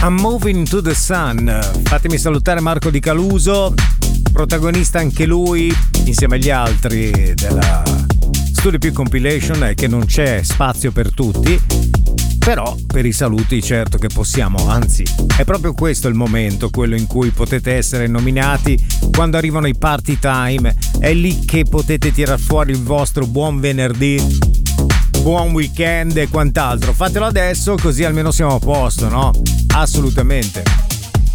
I'm Moving to the Sun. Fatemi salutare Marco Di Caluso, protagonista anche lui insieme agli altri della Studio Più Compilation, che non c'è spazio per tutti, però per i saluti certo che possiamo, anzi è proprio questo il momento, quello in cui potete essere nominati quando arrivano i party time, è lì che potete tirar fuori il vostro buon venerdì, buon weekend e quant'altro. Fatelo adesso così almeno siamo a posto, no? Assolutamente.